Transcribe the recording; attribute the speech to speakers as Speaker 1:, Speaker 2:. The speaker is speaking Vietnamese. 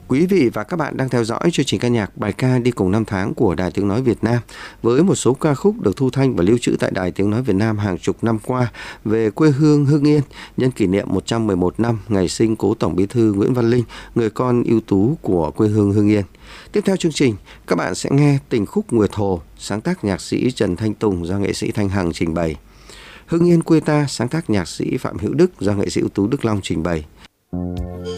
Speaker 1: Quý vị và các bạn đang theo dõi chương trình ca nhạc Bài ca đi cùng năm tháng của Đài Tiếng Nói Việt Nam, với một số ca khúc được thu thanh và lưu trữ tại Đài Tiếng Nói Việt Nam hàng chục năm qua về quê hương Hưng Yên nhân kỷ niệm 111 năm ngày sinh cố Tổng Bí thư Nguyễn Văn Linh, người con ưu tú của quê hương Hưng Yên. Tiếp theo chương trình, các bạn sẽ nghe tình khúc Nguyệt Hồ, sáng tác nhạc sĩ Trần Thanh Tùng do nghệ sĩ Thanh Hằng trình bày. Hưng Yên quê ta, sáng tác nhạc sĩ Phạm Hữu Đức do nghệ sĩ ưu tú Đức Long trình bày.